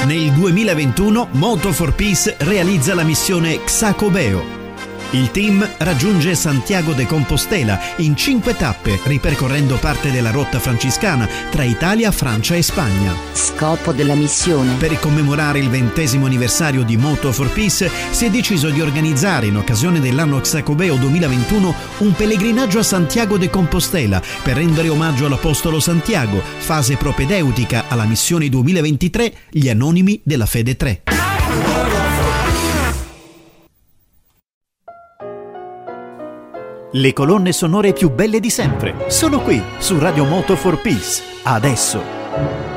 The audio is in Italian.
Nel 2021 Moto for Peace realizza la missione Xacobeo. Il team raggiunge Santiago de Compostela in 5 tappe, ripercorrendo parte della rotta francescana tra Italia, Francia e Spagna. Scopo della missione: per commemorare il 20° anniversario di Moto for Peace si è deciso di organizzare, in occasione dell'anno Xacobeo 2021, un pellegrinaggio a Santiago de Compostela per rendere omaggio all'Apostolo Santiago, fase propedeutica alla missione 2023, gli Anonimi della Fede 3. Le colonne sonore più belle di sempre sono qui su Radio Moto for Peace. Adesso.